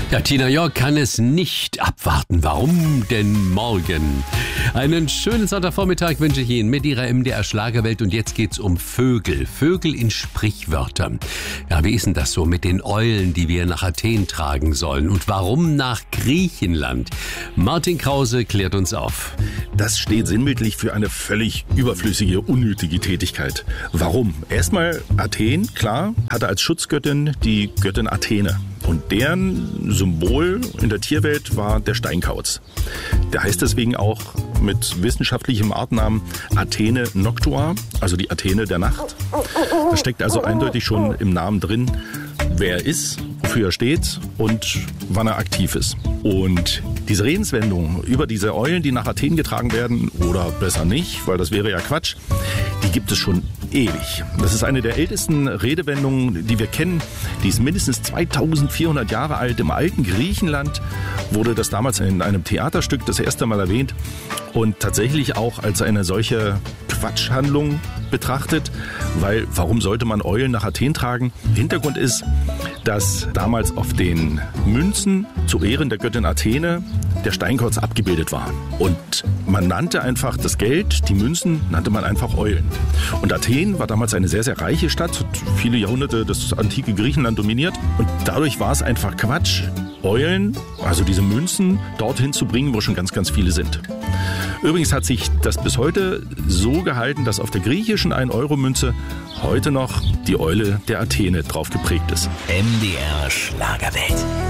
Ja, Tina Jörg kann es nicht abwarten. Warum denn morgen? Einen schönen Sonntagvormittag wünsche ich Ihnen mit Ihrer MDR Schlagerwelt. Und jetzt geht's um Vögel. Vögel in Sprichwörtern. Ja, wie ist denn das so mit den Eulen, die wir nach Athen tragen sollen? Und warum nach Griechenland? Martin Krause klärt uns auf. Das steht sinnbildlich für eine völlig überflüssige, unnötige Tätigkeit. Warum? Erstmal Athen, klar, hatte als Schutzgöttin die Göttin Athene. Und deren Symbol in der Tierwelt war der Steinkauz. Der heißt deswegen auch mit wissenschaftlichem Artnamen Athene Noctua, also die Athene der Nacht. Da steckt also eindeutig schon im Namen drin, wer er ist, wofür er steht und wann er aktiv ist. Und diese Redenswendung über diese Eulen, die nach Athen getragen werden, oder besser nicht, weil das wäre ja Quatsch, die gibt es schon ewig. Das ist eine der ältesten Redewendungen, die wir kennen. Die ist mindestens 2400 Jahre alt. Im alten Griechenland wurde das damals in einem Theaterstück das erste Mal erwähnt und tatsächlich auch als eine solche Quatschhandlung betrachtet, weil warum sollte man Eulen nach Athen tragen? Hintergrund ist, dass damals auf den Münzen zu Ehren der Göttin Athene der Steinkauz abgebildet war. Und man nannte einfach das Geld, die Münzen, nannte man einfach Eulen. Und Athen war damals eine sehr, sehr reiche Stadt, hat viele Jahrhunderte das antike Griechenland dominiert. Und dadurch war es einfach Quatsch, Eulen, also diese Münzen, dorthin zu bringen, wo schon ganz, ganz viele sind. Übrigens hat sich das bis heute so gehalten, dass auf der griechischen 1-Euro-Münze heute noch die Eule der Athene drauf geprägt ist. MDR Schlagerwelt.